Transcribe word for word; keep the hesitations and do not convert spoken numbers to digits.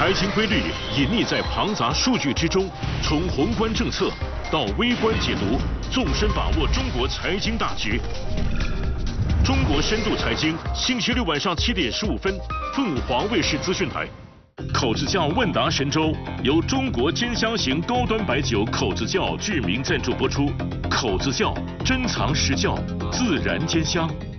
财经规律隐匿在庞杂数据之中，从宏观政策到微观解读，纵深把握中国财经大局。中国深度财经，星期六晚上七点十五分，凤凰卫视资讯台。口子窖问答神州由中国兼香型高端白酒口子窖志明赞助播出。口子窖珍藏实窖，自然兼香。